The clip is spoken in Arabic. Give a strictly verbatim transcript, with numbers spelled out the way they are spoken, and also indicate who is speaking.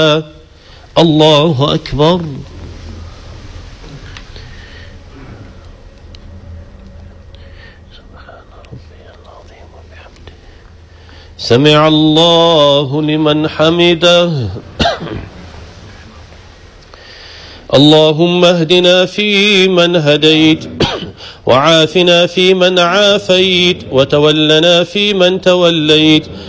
Speaker 1: الله أكبر. سمع الله لمن حمده. اللهم اهدنا فيمن هديت، وعافنا فيمن عافيت، وتولنا فيمن توليت،